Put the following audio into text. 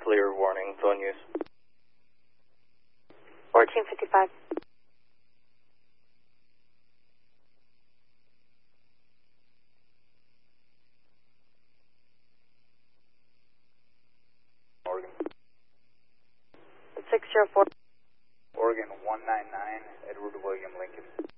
clear warning, phone use. 1455. Oregon. 604. Oregon 199, Edward William Lincoln.